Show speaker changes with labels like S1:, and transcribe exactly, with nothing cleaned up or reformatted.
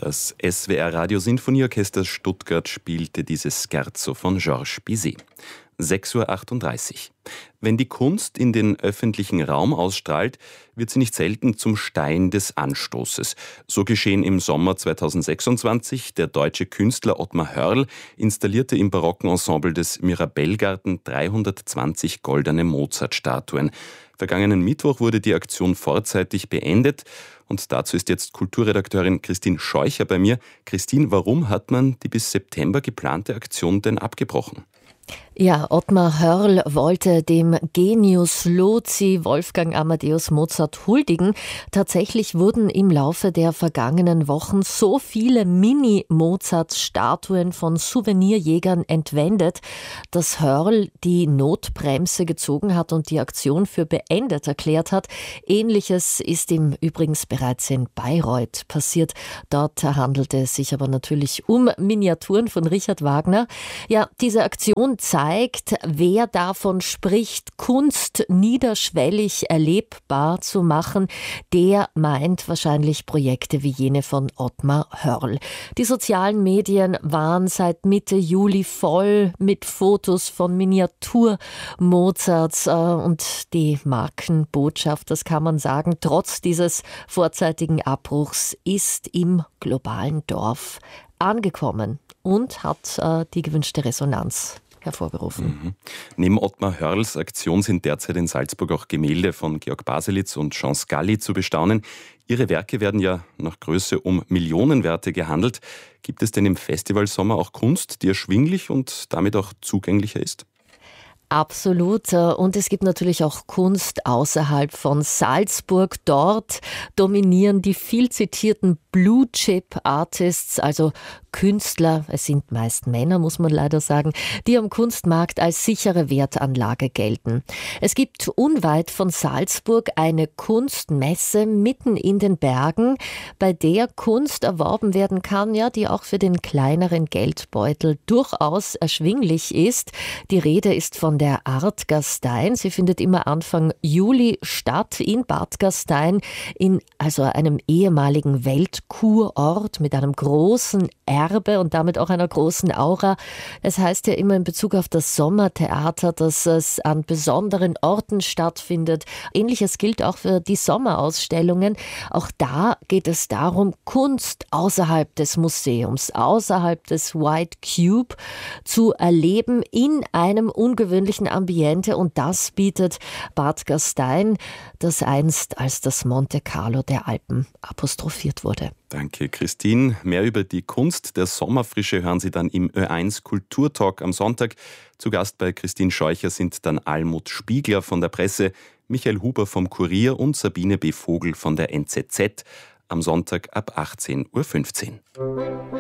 S1: Das S W R Radiosinfonieorchester Stuttgart spielte dieses Scherzo von Georges Bizet. sechs Uhr achtunddreißig. Wenn die Kunst in den öffentlichen Raum ausstrahlt, wird sie nicht selten zum Stein des Anstoßes. So geschehen im Sommer zweitausendsechsundzwanzig. Der deutsche Künstler Ottmar Hörl installierte im barocken Ensemble des Mirabellgarten dreihundertzwanzig goldene Mozart-Statuen. Vergangenen Mittwoch wurde die Aktion vorzeitig beendet. Und dazu ist jetzt Kulturredakteurin Christine Scheucher bei mir. Christine, warum hat man die bis September geplante Aktion denn abgebrochen?
S2: Ja, Ottmar Hörl wollte dem Genius loci Wolfgang Amadeus Mozart huldigen. Tatsächlich wurden im Laufe der vergangenen Wochen so viele Mini-Mozart-Statuen von Souvenirjägern entwendet, dass Hörl die Notbremse gezogen hat und die Aktion für beendet erklärt hat. Ähnliches ist ihm übrigens bereits in Bayreuth passiert. Dort handelte es sich aber natürlich um Miniaturen von Richard Wagner. Ja, diese Aktion zeigt, wer davon spricht, Kunst niederschwellig erlebbar zu machen, der meint wahrscheinlich Projekte wie jene von Ottmar Hörl. Die sozialen Medien waren seit Mitte Juli voll mit Fotos von Miniatur Mozarts und die Markenbotschaft, das kann man sagen, trotz dieses vorzeitigen Abbruchs ist im globalen Dorf angekommen und hat äh, die gewünschte Resonanz hervorgerufen.
S1: Mhm. Neben Ottmar Hörls Aktion sind derzeit in Salzburg auch Gemälde von Georg Baselitz und Jean Scally zu bestaunen. Ihre Werke werden ja nach Größe um Millionenwerte gehandelt. Gibt es denn im Festivalsommer auch Kunst, die erschwinglich und damit auch zugänglicher ist?
S2: Absolut. Und es gibt natürlich auch Kunst außerhalb von Salzburg. Dort dominieren die viel zitierten Blue-Chip-Artists, also Künstler, es sind meist Männer, muss man leider sagen, die am Kunstmarkt als sichere Wertanlage gelten. Es gibt unweit von Salzburg eine Kunstmesse mitten in den Bergen, bei der Kunst erworben werden kann, ja, die auch für den kleineren Geldbeutel durchaus erschwinglich ist. Die Rede ist von der Art Gastein. Sie findet immer Anfang Juli statt in Bad Gastein, in also einem ehemaligen Weltkurort mit einem großen Erbe und damit auch einer großen Aura. Es heißt ja immer in Bezug auf das Sommertheater, dass es an besonderen Orten stattfindet. Ähnliches gilt auch für die Sommerausstellungen. Auch da geht es darum, Kunst außerhalb des Museums, außerhalb des White Cube zu erleben in einem ungewöhnlichen Ambiente. Und das bietet Bad Gastein, das einst als das Monte Carlo der Alpen apostrophiert wurde.
S1: Danke, Christine. Mehr über die Kunst der Sommerfrische hören Sie dann im Ö eins Kulturtalk am Sonntag. Zu Gast bei Christine Scheucher sind dann Almut Spiegler von der Presse, Michael Huber vom Kurier und Sabine B. Vogel von der N Z Z. Am Sonntag ab achtzehn Uhr fünfzehn.